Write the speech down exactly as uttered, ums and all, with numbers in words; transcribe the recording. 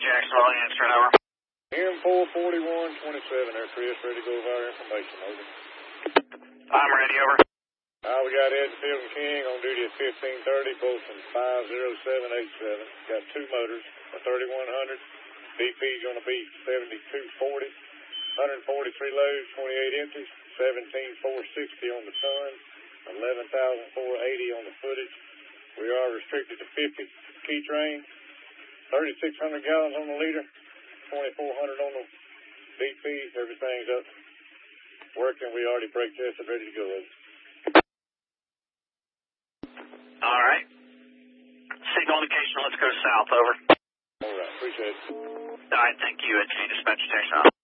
Jacksonville, answering over. M four forty-one twenty-seven there, Chris. Ready to go over our information, over. I'm ready, over. Uh, we got Ed Field and King on duty at fifteen thirty, both from five zero seven eight seven. Got two motors, a thirty-one hundred. B P's going to be seventy-two forty. one forty-three loads, twenty-eight empties, seventeen four sixty on the ton, eleven thousand four eighty on the footage. We are restricted to fifty key train, thirty-six hundred gallons on the liter, twenty-four hundred on the B P. Everything's up working. We already brake tested, ready to go. All right. Signal indication, let's go south, over. All right, appreciate it. All right, thank you. It's dispatch station.